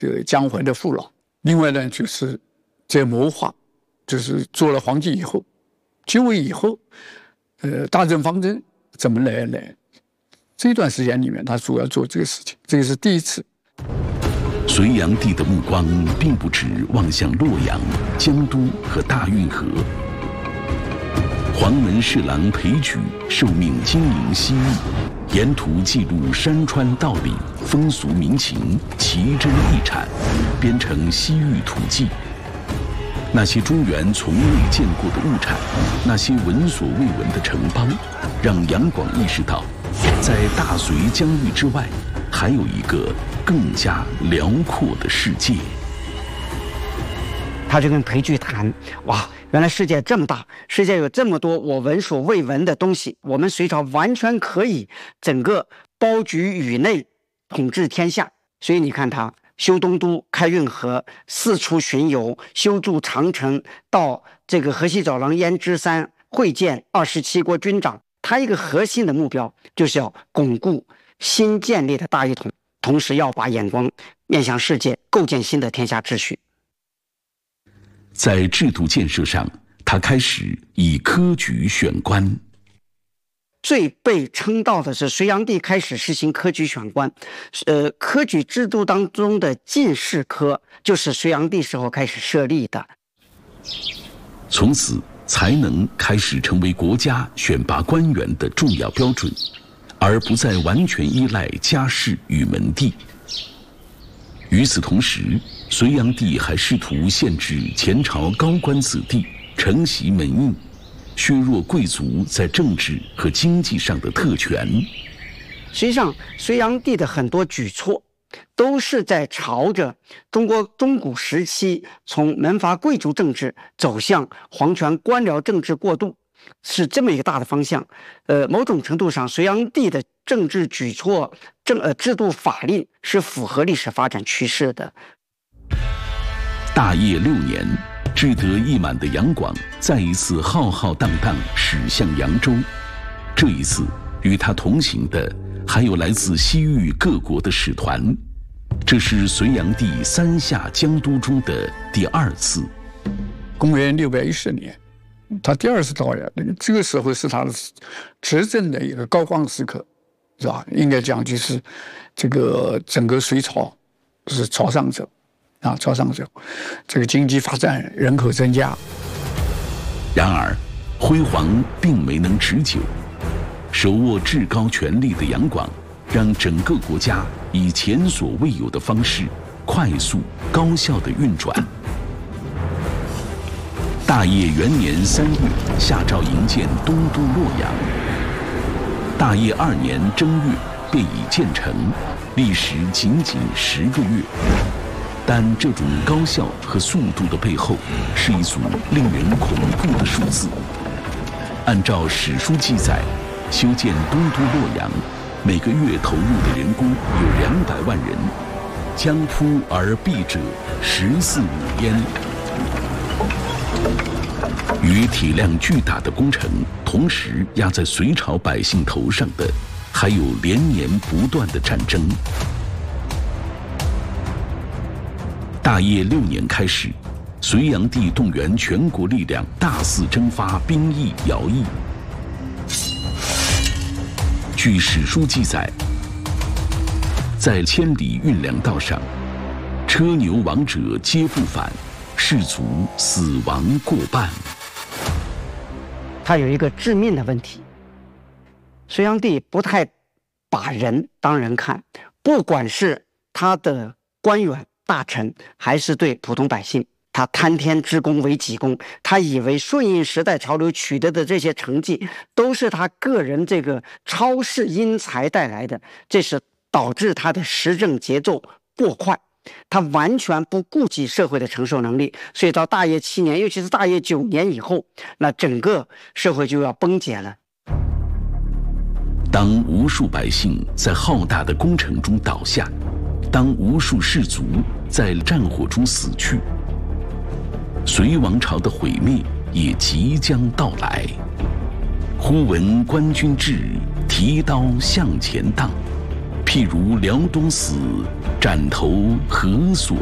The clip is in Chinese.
这个姜浑的父老。另外呢，就是在谋划，就是做了皇帝以后，继位以后，大政方针怎么来。这段时间里面，他主要做这个事情，这个是第一次。 隋炀帝的目光并不只望向洛阳、江都和大运河。黄门侍郎裴矩受命经营西域，沿途记录山川道理、风俗民情，奇珍异产，编成《西域土记》。那些中原从未见过的物产，那些闻所未闻的城邦，让杨广意识到，在大隋疆域之外，还有一个更加辽阔的世界。 他就跟裴矩谈，哇，原来世界这么大，世界有这么多我闻所未闻的东西，我们隋朝完全可以整个包举宇内，统治天下。所以你看他修东都、开运河，四处巡游，修筑长城，到这个河西走廊胭脂山会见27国军长。他一个核心的目标就是要巩固新建立的大一统，同时要把眼光面向世界，构建新的天下秩序。 在制度建设上，他开始以科举选官。 最被称道的是隋炀帝开始实行科举选官，科举制度当中的进士科就是隋炀帝时候开始设立的。 从此，才能开始成为国家选拔官员的重要标准，而不再完全依赖家世与门第。与此同时，隋炀帝还试图限制前朝高官子弟承袭门荫，削弱贵族在政治和经济上的特权。 实际上，隋炀帝的很多举措都是在朝着中国中古时期从门阀贵族政治走向皇权官僚政治过渡，是这么一个大的方向。某种程度上，隋炀帝的政治举措、制度法令是符合历史发展趋势的。 大业6年，志得意满的杨广再一次浩浩荡荡驶向扬州。这一次，与他同行的还有来自西域各国的使团。这是隋炀帝3下江都中的第2次。 公元610年，他第2次到呀，这个时候是他的执政的一个高光时刻，是吧？应该讲就是这个整个隋朝是朝上走。朝上走，这个经济发展，人口增加。 然而，辉煌并没能持久。手握至高权力的杨广，让整个国家以前所未有的方式，快速高效地运转。大业元年3月，下诏营建东都洛阳。大业2年正月，便已建成，历时仅10个月。但这种高效和速度的背后，是一组令人恐怖的数字。按照史书记载，修建东都洛阳，每个月投入的人工有200万人，将扑而避者14五焉。与体量巨大的工程同时压在隋朝百姓头上的，还有连年不断的战争。大业6年开始，隋炀帝动员全国力量，大肆征发兵役徭役。据史书记载，在千里运粮道上，车牛亡者皆不返，士卒死亡过半。 他有一个致命的问题，隋炀帝不太把人当人看，不管是他的官员大臣还是对普通百姓，他贪天之功为己功，他以为顺应时代潮流取得的这些成绩都是他个人这个超世英才带来的，这是导致他的施政节奏过快，他完全不顾及社会的承受能力，所以到大业7年，尤其是大业9年以后，那整个社会就要崩解了。 当无数百姓在浩大的工程中倒下，当无数士卒在战火中死去，隋王朝的毁灭也即将到来。忽闻官军至，提刀向前荡， 譬如辽东死，斩头何所